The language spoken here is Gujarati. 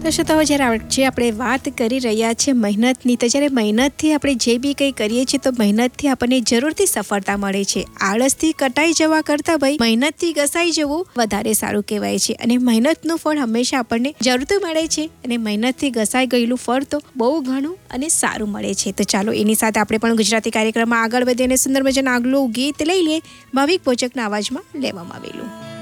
તો જ્યારે આપણે વાત કરી રહ્યા છીએ મહેનતની, તો જ્યારે મહેનતથી આપણે જે બી કંઈ કરીએ છીએ તો મહેનતથી આપણને જરૂરથી સફળતા મળે છે. આળસથી કટાઈ જવા કરતાં ભાઈ મહેનતથી ઘસાઈ જવું વધારે સારું કહેવાય છે. અને મહેનતનું ફળ હંમેશા આપણને જરૂરથી મળે છે અને મહેનતથી ઘસાઈ ગયેલું ફળ તો બહુ ઘણું અને સારું મળે છે. તો ચાલો એની સાથે આપણે પણ ગુજરાતી કાર્યક્રમમાં આગળ વધીએ અને સુંદર મજાનું આગલું ગીત લઈ લઈએ. ભાવિક ભોજકના અવાજમાં લેવામાં આવેલું.